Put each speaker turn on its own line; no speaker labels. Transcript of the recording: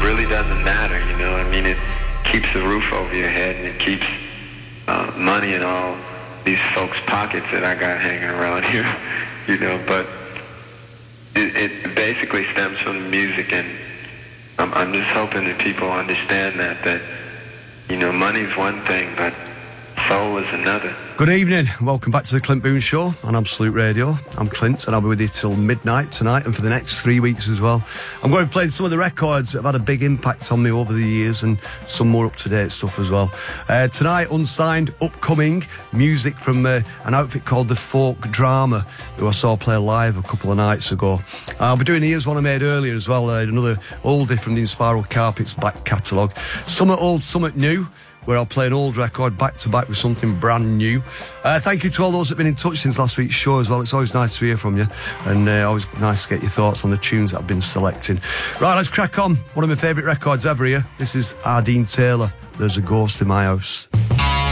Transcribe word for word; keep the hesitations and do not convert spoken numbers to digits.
really doesn't matter, you know. I mean, it keeps the roof over your head, and it keeps uh, money in all these folks' pockets that I got hanging around here, you know. But it, it basically stems from the music, and I'm, I'm just hoping that people understand that, that, you know, money's one thing, but soul is another.
Good evening, welcome back to the Clint Boon Show on Absolute Radio. I'm Clint, and I'll be with you till midnight tonight and for the next three weeks as well. I'm going to play some of the records that have had a big impact on me over the years, and some more up-to-date stuff as well. Uh, tonight, unsigned, upcoming music from uh, an outfit called The Folk Drama, who I saw play live a couple of nights ago. Uh, I'll be doing Here's One I Made Earlier as well, uh, another oldie from the Inspiral Carpets back catalogue. Somewhat old, somewhat new, where I'll play an old record back-to-back with something brand new. Uh, thank you to all those that have been in touch since last week's show as well. It's always nice to hear from you, and uh, always nice to get your thoughts on the tunes that I've been selecting. Right, let's crack on. One of my favourite records ever here. This is Ardeen Taylor, There's a Ghost in My House.